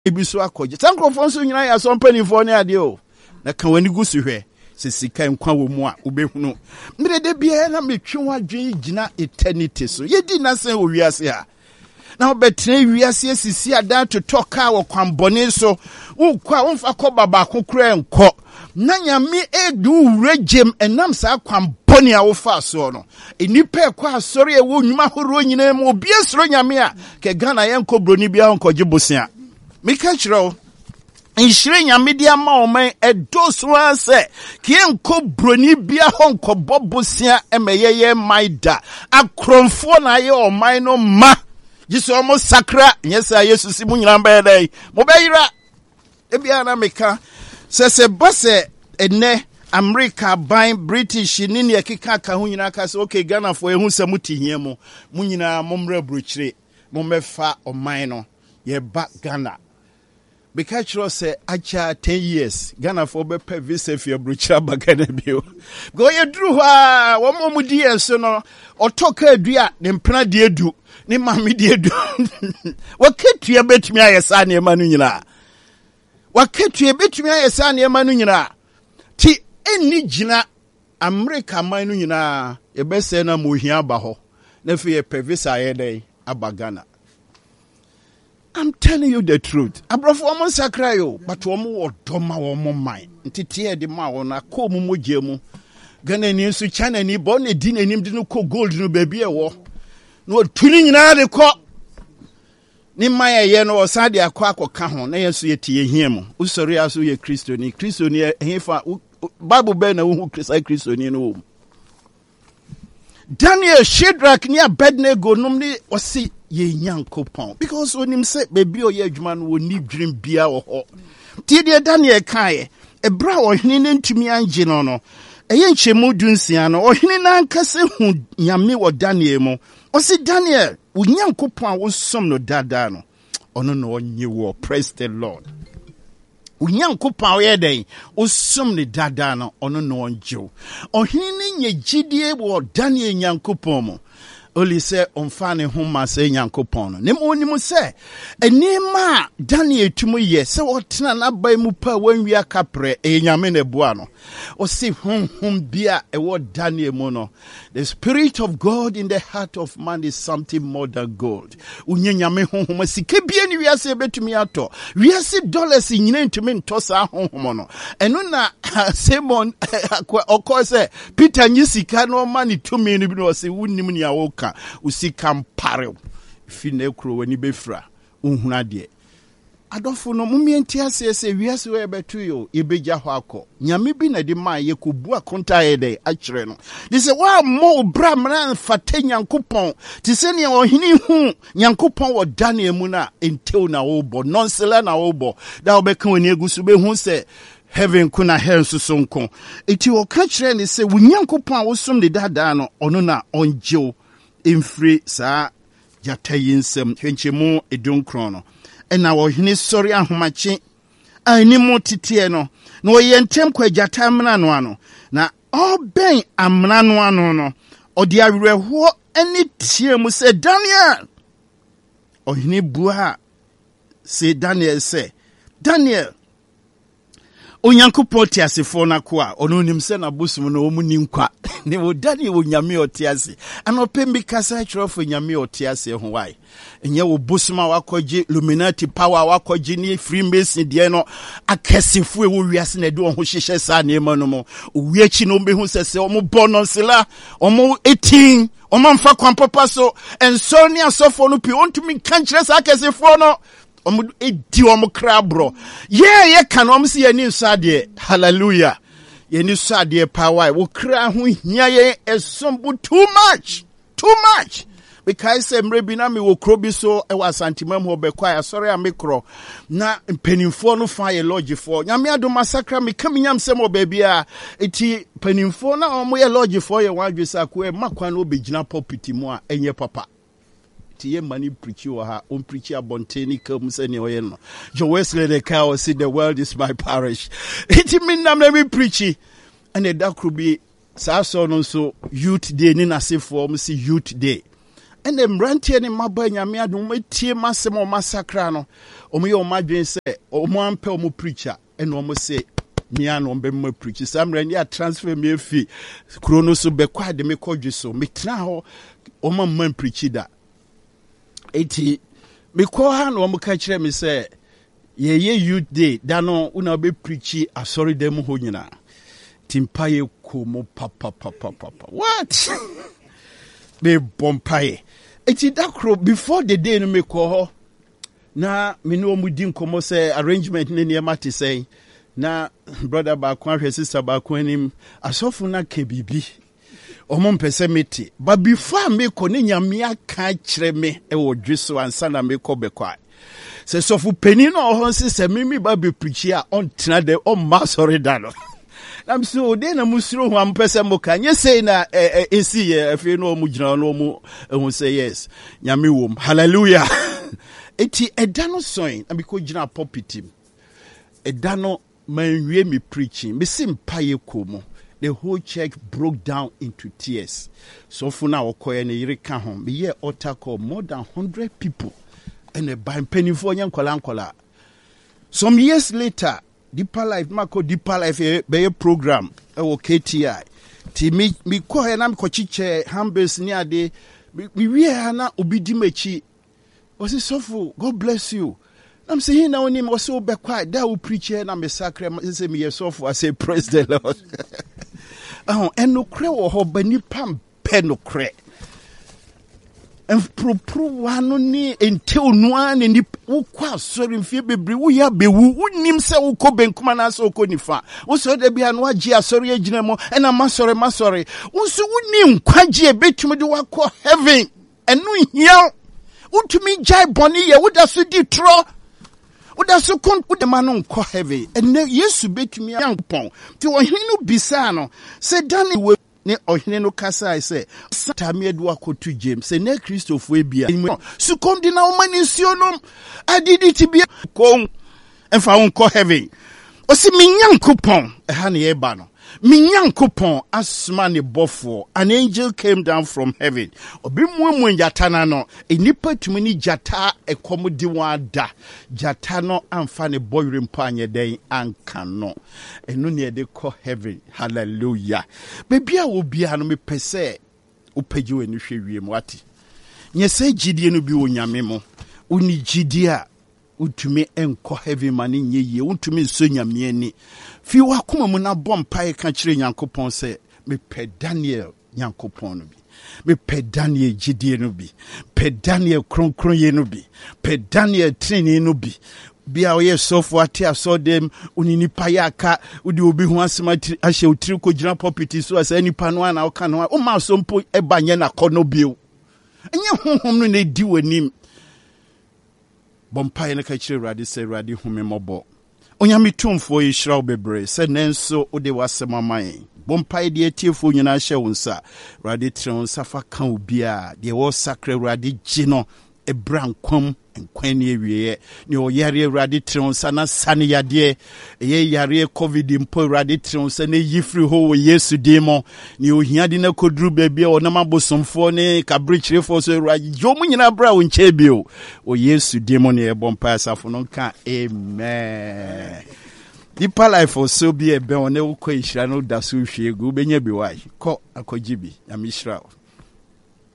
ebiso akɔgye sankrofo nso nyina ya so mpanifo ne ade o na ka wani gu so hwɛ sisika nkwa wo mu a ubehunu mrede bia na metwe wadwen gina eternity so yedi na sen wo wiase ha na obetre wiase asisi ada to toka wo kwambone so wo kwa wo mfa kɔ baba kokora nkɔ na nyame edu regem enam sa kwambone a wo fa so no enipa ekɔ asɔre e wo nnwuma horo nyina mu obi esoro nyame a ke Ghana yen kobroni bia nkɔgye bosia mika kyerɛw inshire nyame dia ma oman edoso anse kienko broni bia honko bobosia emeyeye maida akromfo na ye oman no ma jiso omo sakra nyesa yesu si munyina mbedai mo beyira ebia na meka sese bose ene America ban British ni ne keka ka ho nyina ka se okay Ghana fo ehu se mutihia mu munyina momra brochire mo mefa oman no ye ba Ghana because you say acha 10 years Ghana for be pay visa for bruchira bagana bio go ye dru ha wo mo mudi enso no otoka adua ne mpena de edu ne mame de edu waketua betumi ayesa ne ma no nyina waketua betumi ayesa ne ma no nyina ti eni gina America man no nyina e be se na mo hia ba ho na fi ye pay visa ye dey abagana. I'm telling you the truth. Abrafo omo sakra yo, but omo odoma omo man. Ntiti de ma wona ko mu moje mu. Gana ni nsu China ni bo na di nanim de no ko gold no baby e wo. No tuni nyina de ko. Ni maye ye no osa de akwa akoka ho na yeso ye tie hia mu. Usori aso ye Kristo ni hefa Bible be na wo Kristo ni no. Daniel, Shadrach ni Abednego nom ni osi ye Nyankopon because when him say baby o ye adwuma no woni dream bia wo ho ti de Daniel kae ebra ohene ne ntumi anje no no eye nchemu dunsia no ohene na nkase hu nyame wo Daniel mu osi Daniel wo Nyankopon a wo som no dada no ono no onye wo praise the Lord Unyankopon we den osum ne dada no ono no onje ohene ne nyegidie wo Daniel Nyankopon mu Oli se omfane homa se Nyankopon no nem onim se enima Daniel tumu ye se wotena na bai mu pa wanwi akapre enyame ne boa no o se honhom bia e wo Daniel mu no the spirit of God in the heart of man is something more than gold unyanyame honhom sike bia ni wiase betumi ato wiase dollars nyina ntumi ntosa honhom no eno na Simon okọ se Peter nyisika no mani tumi ni bi no se wunnim ni awo usika mpare fi na ekro wani befra unhuna de adofo no mumienti ase wiase we betu yo ebeja ho akọ nyame bi na de ma ye kobu akonta ye de akire no de se wa mo bra mra fate Nyankopon ti se ne ohini hu Nyankopon wo Daniel mu na entew na wo bo nonsela na wo bo da obeka wani egusu be hu se heaven kuna hell so nko eti wo ka kire ne se wo Nyankopon a wo som de dada no ono na onjew infri sa jatayinsem hwenchemu edunkron no ena wo hene sori ahomache animu titie no na oyentem kwa jatamna no ano na oben amna no ano no odi awerɛho ani tie mu se Daniel ohene bua se Daniel se Daniel Onyankopon tiasefo na ko a ono nim se na bosum no omu ni nkwa ne wo Daniel wo nyame otiase anopembi kasa kyerofo nyame otiase ho wai enye wo bosum a wakoje Illuminati power wakoje ni Freemason de no akasefo e wo wiase na de ho hyehye sa na ema no mo owiachi no behu sese omo bononsela omo 18 omo mfa kwampapa so enso ni asofo no pi ontumi kankyere sa akasefo no edi krabro ye kan si ye ni sade hallelujah ye ni sade power wo kra ho hia ye esombu too much because mrebi na me wo krobi so e wa santimam ho be kwa sorry amekro na mpenimfo no fa ye lodgefo nyame ado masakra me kam nyam sem obabi a eti penimfo na omo ye lodgefo ye wadwesa ko e makwa na obegina popiti mu a enye papa ye mani preach you ha on preach abonteni come say ne oye no Jo Wesley the cow say the world is my parish it mean na me preach and that could be so youth day ni na say for me see youth day And the Mranti and Mabanya Mia do metie massimo massacrano. Omo madwin say, Omo ampe omo preacher, and omo say, Miano be preacher. Some renya transfer me fee. Chrono so be kwa de me kodwe so. Me tena ho omo man preachida. Eti me ko ha no omo ka kire me say ye youth day dano una be preachi asori dem ho nyina. Timpaye komo papa. What? Be bompaye. Eti dakro before the day no me ko ho. Na me no mu di nkomo say arrangement ne ne mate say na brother ba kwa hwe sister ba kwa nim asofu na kebibi. Omo mpese meti. But before me ko ne nyame aka kire me e wo dweso ansa na me ko bekwa. Se sofu penino ho se mimi ba be preach a on tena de on ma sorry dano. I'm so then a musro who am person can you say na see if you know mujina no mu who say yes. Nyame wom. Hallelujah. Eti edano soin and because jina popiti. Edano man me preaching. Me sim paye komo. The whole church broke down into tears. So for now, okoye ne yirika home. Me ye altar call more than 100 people. And a by penny for young kolankola. Some years later, Deeper Life, Marco Deeper Life, be a program, KTI. Ti me ko he na me kochiche hambes ni ade me wie na obidimachi. Was it so full? God bless you. I'm saying now him was so be quiet. That will preach here na me sacre say me so for I say praise the Lord. And no cre wo ho bani pam pe no cre. And pro wano ni until no an ni wo kwa sorry mfie bebre wo ya bewu wonim se wo ko benkuma na so ko nifa wo so da bia no agi asori agina mo and masori wo so wonim kwaje e betumi de wakọ heaven enu hia utumi jai boni ye wo da so di tro wo da so kon wo de ma no nkọ heaven and Yesu betumi yankpon ti wo hinu bisa no se dani we ne ohene no kasa I say satame do akotu James say ne Christopher ebia su kondi na o mani nsionom adidi ti bia kon enfa won ko heaven o si minyankopon e ha ne ye ba no minyankopon asma ne bofo an angel came down from heaven obi muamu njata na no enipa tumi ni jata ekomodi wada jata no amfa ne boyre mpa anye den anka no enu ne de ko heaven hallelujah bebia wo bia no me pese upagi wani hwe wiem wati nyese gidie no bi onyame mo uni gidie utumi enko heaven mani nyeye utumi so nyame ani fi wakoma mu na bompa ka kire Nyankopon se me pe Daniel Nyankopon no bi me pe Daniel gidie no bi pe Daniel kronkron ye no bi pe Daniel training no bi bia oye sofo ate asodem unini payaka udi obi ho asema ahye otiri ko gina property so asa nipa no ana oka no o ma so mpo ebanye na kono bio enye honhom no na di wanim bompa ne ka kire Awurade se Awurade home mobo onyame tumfo yi hiraw bebre se nenso ode wasema man bompa de atiefo nyina hye wonsa Awurade tre wonsa fa ka obia de wo sakra Awurade gino ebrankom enkwani ewie ne oyare Awurade tre wonsa na sane yade ye yare covid mpo Awurade tre wonsa na yifri ho wo Yesu dimo ne ohia de na koduru bebia o na mabosomfo ne kabrichirefo so Awurade jomu nyina bra wo nche bio o Yesu dimo ne ebompa asafo no ka amen. Deeper Life also be a be on e wo ko ihira no da so hwe egu benya bi wai ko akogibi ya mishra.